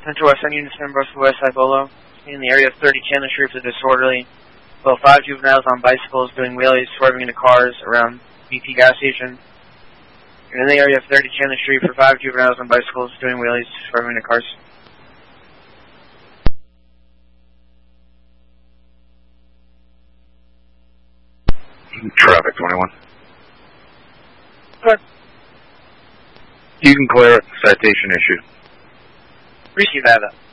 Central West End Unison, Bristol West Side Bolo. In the area of 30 Chandler Street for disorderly. Well, 5 juveniles on bicycles doing wheelies, swerving into cars around BP gas station. And in the area of 30 Chandler Street for 5 juveniles on bicycles doing wheelies, swerving into cars. Traffic 21. Good. You can clear it. Citation issued. Receive that.